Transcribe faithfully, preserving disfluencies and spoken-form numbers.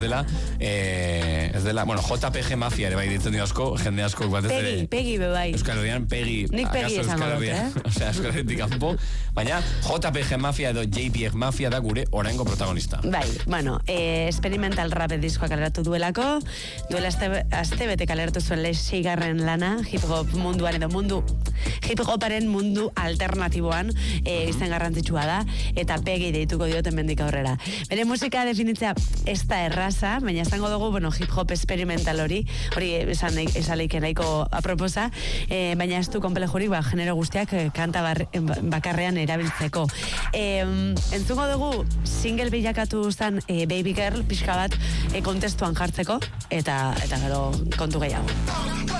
dela, eh, ez dela, bueno, J P G Mafia ere bai ditzen dio asko, jende asko batez ere. Pegi, Pegi bebai. Euskal Herrian, Pegi. Nik Pegi esango dut, eh? Osea, Euskal Herritik kanpo, baina J P G Mafia edo J P G Mafia da gure oraingo protagonista. Bai, bueno, eh, experimental rap diskoa kaleratu duelako, duela aste, aste bete kaleratu zuen seigarren lana, hip hop munduan edo mundu, hip hoparen mundu alternatiboan, eh, izan garrantzitsua da, eta Pegi deituko dioten mendik aurrera. Bere musika definitzea ez da erraza, baina esango dugu, bueno, hip hop experimental hori, hori esan, esan leike nahiko aproposa, eh, baina ez du konplejurik, ba, genero guztiak eh, kanta bar, bakarrean erabiltzeko. Eh, entzungo dugu, single bilakatu zen eh, Baby Girl, pixka bat eh, kontestuan jartzeko, eta, eta gero kontu gehiago.